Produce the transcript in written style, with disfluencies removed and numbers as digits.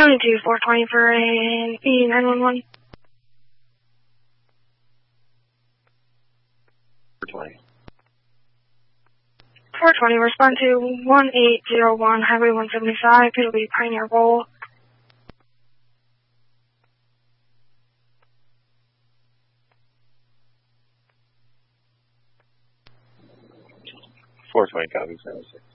72 420 for an E911. 420. 420, respond to 1801 Highway 175, it'll be Pioneer Bowl. .420, copy, 76.